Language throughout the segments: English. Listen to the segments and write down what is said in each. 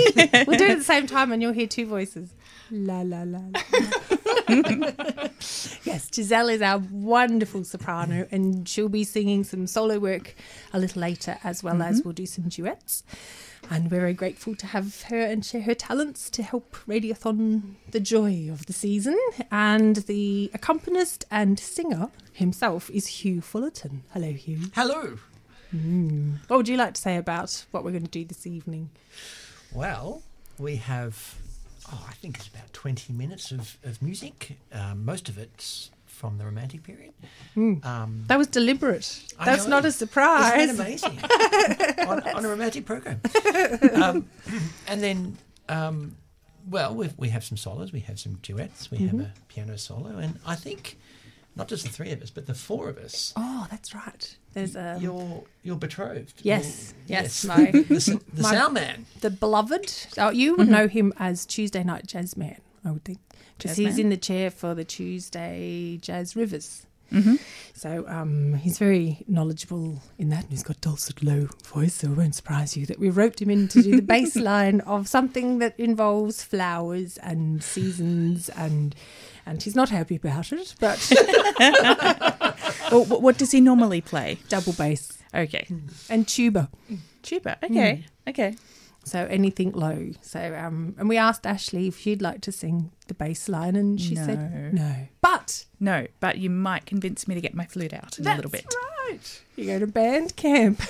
We'll do it at the same time and you'll hear two voices. La, la, la, la. Yes, Giselle is our wonderful soprano and she'll be singing some solo work a little later as well as we'll do some duets. And we're very grateful to have her and share her talents to help Radiothon the joy of the season. And the accompanist and singer himself is Hugh Fullerton. Hello, Hugh. Hello. What would you like to say about what we're going to do this evening? Well, we have, I think it's about 20 minutes of music. Most of it's from the Romantic period. That was deliberate. That's not a surprise. Isn't that amazing? on a romantic program. And then, we have some solos, we have some duets, we have a piano solo, and I think not just the three of us, but the four of us. Oh, that's right. There's You're betrothed. Yes. My the sound man. The beloved. Oh, you would know him as Tuesday Night Jazz Man, I would think. Because he's in the chair for the Tuesday Jazz Rivers. So he's very knowledgeable in that, and he's got a dulcet low voice, so it won't surprise you that we roped him in to do the bass line of something that involves flowers and seasons, and he's not happy about it, but... Well, what does he normally play? Double bass. Okay. And tuba. Tuba, okay, okay. So anything low. So and we asked Ashley if she'd like to sing the bass line, and she said no. But you might convince me to get my flute out in a little bit. That's right. You go to band camp.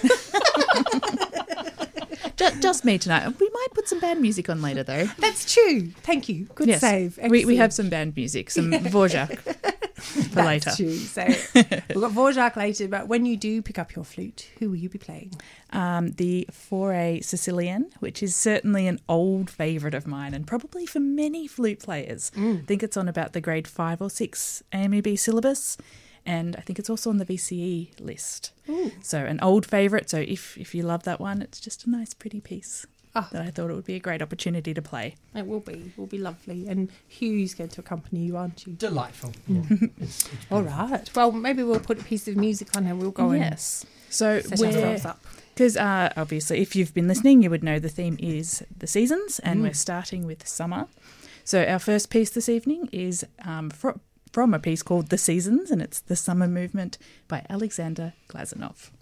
Just me tonight. We might put some band music on later, though. That's true. Thank you. Good save. We have some band music, some Dvorak for later. That's true. So we've got Dvorak later, but when you do pick up your flute, who will you be playing? The Fauré Sicilienne, which is certainly an old favourite of mine and probably for many flute players. I think it's on about the grade 5 or 6 AMEB syllabus. And I think it's also on the VCE list. Ooh. So an old favourite. So if you love that one, it's just a nice, pretty piece that I thought it would be a great opportunity to play. It will be. It will be lovely. And Hugh's going to accompany you, aren't you? Delightful. Yeah. It's all right. Well, maybe we'll put a piece of music on and we'll go Yes. So set ourselves up. Because obviously, if you've been listening, you would know the theme is the seasons, and we're starting with summer. So our first piece this evening is from a piece called The Seasons, and it's The Summer Movement by Alexander Glazunov.